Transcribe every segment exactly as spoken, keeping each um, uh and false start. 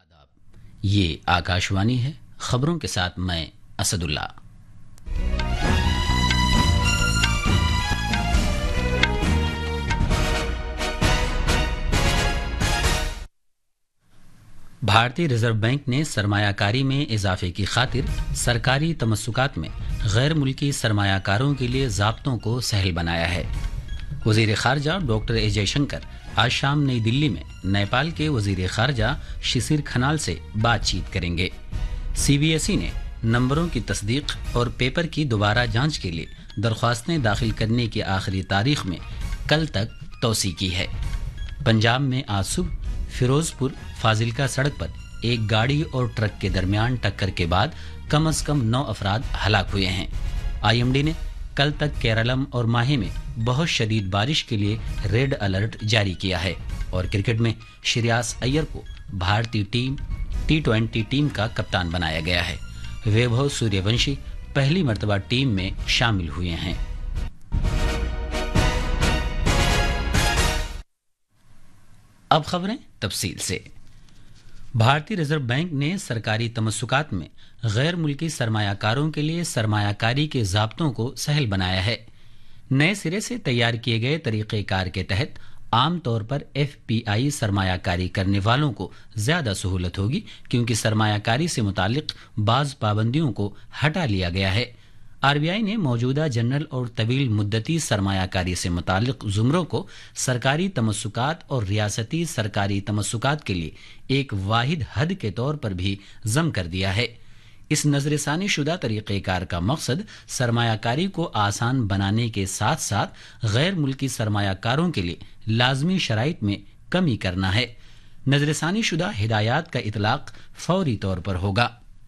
आदाब। ये आकाशवाणी है। खबरों के साथ मैं असदुल्ला। भारतीय रिजर्व बैंक ने सरमायाकारी में इजाफे की खातिर सरकारी तमस्सुकात में गैर मुल्की सरमायाकारों के लिए ज़ाब्तों को सहल बनाया है। वज़ीर ख़ारजा डॉक्टर ए जयशंकर आज शाम नई दिल्ली में नेपाल के वज़ीर ख़ारजा शिशिर खनाल से बातचीत करेंगे। सीबीएसई ने नंबरों की तस्दीक और पेपर की दोबारा जांच के लिए दरख्वास्तें दाखिल करने की आखिरी तारीख में कल तक तौसी की है। पंजाब में आज सुबह फिरोजपुर फाजिलका सड़क पर एक गाड़ी और ट्रक के दरमियान टक्कर के बाद कम से कम नौ अफराद हलाक हुए हैं। आईएमडी ने कल तक केरलम और माहे में बहुत शदीद बारिश के लिए रेड अलर्ट जारी किया है। और क्रिकेट में श्रेयस अय्यर को भारतीय टीम टी ट्वेंटी टीम का कप्तान बनाया गया है। वैभव सूर्यवंशी पहली मर्तबा टीम में शामिल हुए हैं। अब खबरें तफसील से। भारतीय रिजर्व बैंक ने सरकारी तमस्सुकात में गैर मुल्की सरमायाकारों के लिए सरमायाकारी के ज़ाब्तों को सहल बनाया है। नए सिरे से तैयार किए गए तरीक़ेकार के तहत आम तौर पर एफपीआई सरमायाकारी करने वालों को ज़्यादा सहूलत होगी, क्योंकि सरमायाकारी से मुतालिक बाज़ पाबंदियों को हटा लिया गया है। आरबीआई ने मौजूदा जनरल और तवील मुद्दती सरमायाकारी से मुतालिक ज़ुमरों को सरकारी तमस्सुकात और रियासती सरकारी तमस्सुकात के लिए एक वाहिद हद के तौर पर भी ज़म कर दिया है। इस नज़रसानी शुदा तरीक़ेकार का मकसद सरमायाकारी को आसान बनाने के साथ साथ गैर मुल्की सरमायाकारों के लिए लाजमी शराइत में कमी करना है। नज़रसानी शुदा हिदायत का इतलाक़ फौरी तौर पर होगा।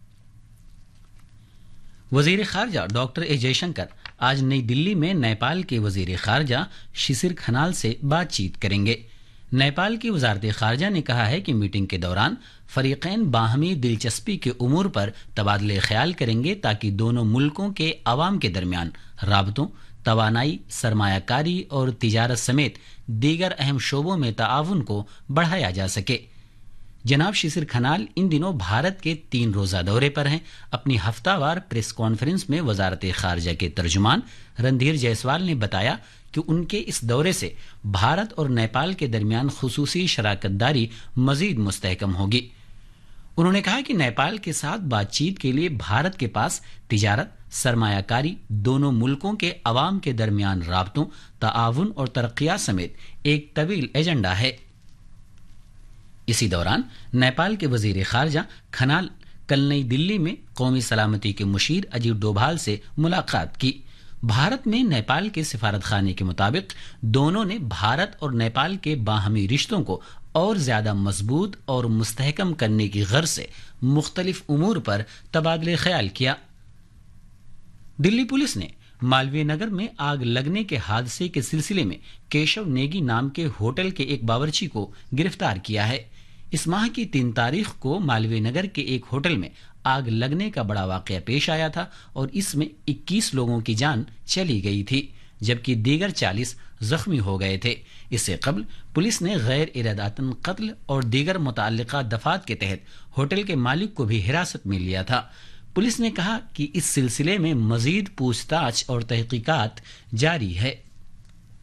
वज़ीर ख़ारजा डॉक्टर ए जयशंकर आज नई दिल्ली में नेपाल के वज़ीर ख़ारजा शिशिर खनाल से बातचीत करेंगे। नेपाल की वज़ारत ख़ारजा ने कहा है कि मीटिंग के दौरान फ़रीक़ैन बाहमी दिलचस्पी के उमूर पर तबादले ख्याल करेंगे, ताकि दोनों मुल्कों के अवाम के दरमियान राबतों, तवानाई, सरमायाकारी और तिजारत समेत दीगर अहम शोबों में ताआवुन को बढ़ाया जा सके। जनाब शिशिर खनाल इन दिनों भारत के तीन रोज़ा दौरे पर हैं। अपनी हफ्तावार प्रेस कॉन्फ्रेंस में वज़ारत ख़ारजा के तर्जुमान रणधीर जायसवाल ने बताया कि उनके इस दौरे से भारत और नेपाल के दरमियान खुसूसी शराकतदारी मज़ीद मुस्तहकम होगी। उन्होंने कहा कि नेपाल के साथ बातचीत के लिए भारत के पास तिजारत, सरमायाकारी, दोनों मुल्कों के अवाम के दरमियान राबतों, ताआवुन और तरक्कियात समेत एक तवील एजेंडा है। इसी दौरान नेपाल के वज़ीर ख़ारजा खनाल कल नई दिल्ली में कौमी सलामती के मुशीर अजीत डोभाल से मुलाकात की। भारत में नेपाल के सिफारत खाने के मुताबिक दोनों ने भारत और नेपाल के बाहमी रिश्तों को और ज़्यादा मजबूत और मुस्तहकम करने की गर्ज से मुख्तलिफ उमूर पर तबादले ख्याल किया। दिल्ली पुलिस ने मालवीय नगर में आग लगने के हादसे के सिलसिले में केशव नेगी नाम के होटल के एक बावर्ची को गिरफ्तार किया है। इस माह की तीन तारीख को मालवीय नगर के एक होटल में आग लगने का बड़ा वाकया पेश आया था और इसमें इक्कीस लोगों की जान चली गई थी, जबकि दीगर चालीस जख्मी हो गए थे। इससे कबल पुलिस ने गैर इरादतन कत्ल और दीगर मुतअल्लिका दफात के तहत होटल के मालिक को भी हिरासत में लिया था। पुलिस ने कहा कि इस सिलसिले में मजीद पूछताछ और तहकीकात जारी है।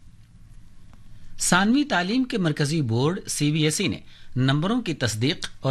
सानवी तालीम के मरकजी बोर्ड सीबीएसई ने नंबरों की तस्दीक और